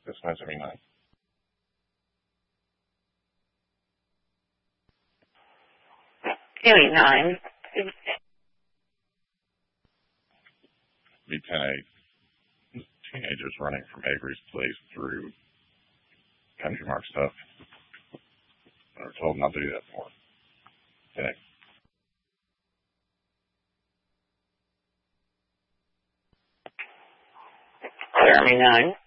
This one's every night. Doing 9. Lieutenant, teenagers running from Avery's place through Country Mark stuff. I was told not to do that more. Lieutenant. Jeremy 9.